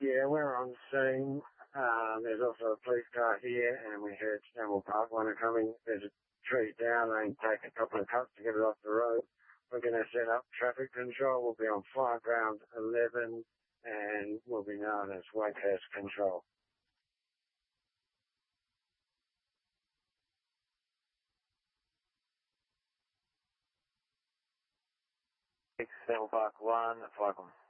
Yeah, we're on scene. There's also a police car here, and we heard Stanwell Park One are coming. There's a tree down. They take a couple of cuts to get it off the road. We're going to set up traffic control. We'll be on Fireground 11, and we'll be known as Wakehurst Control. Stanwell Park 1, 5 1.